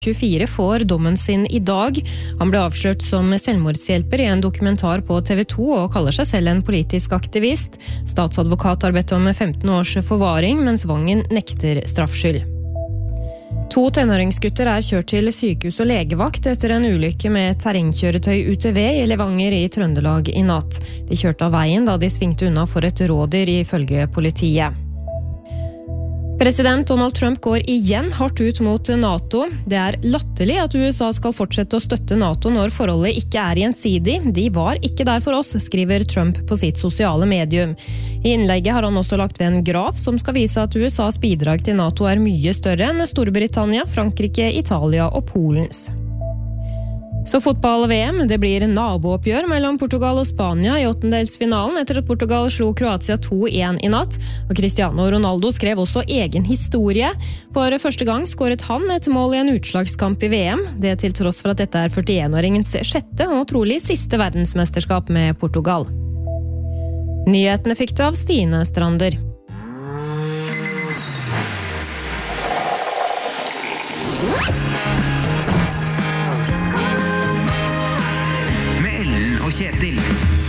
24 får dommen sin I dag. Han ble avslørt som selvmordshjelper I en dokumentar på TV 2 og kaller seg selv en politisk aktivist. Statsadvokat har bedt om 15 års forvaring, mens Vangen nekter straffskyld. 2 tenåringsgutter kjørt til sykehus og legevakt etter en ulykke med terrengkjøretøy UTV I Levanger I Trøndelag I natt. De kjørte av veien da de svingte unna for et rådyr ifølge politiet. President Donald Trump går igjen hardt ut mot NATO. Det latterlig at USA skal fortsette å støtte NATO når forholdet ikke gjensidig. De var ikke der for oss, skriver Trump på sitt sosiale medium. I innlegget har han også lagt ved en graf som skal vise at USAs bidrag til NATO mye større enn Storbritannia, Frankrike, Italia og Polens. Så fotball-VM, det blir nabooppgjør mellom Portugal og Spania I åttendelsfinalen etter at Portugal slo Kroatia 2-1 I natt. Og Cristiano Ronaldo skrev også egen historie. For første gang skåret han et mål I en utslagskamp I VM. Det til tross for at dette 41-åringens 6. og trolig siste verdensmesterskap med Portugal. Nyhetene fikk du av Stine Strander. Kjetil.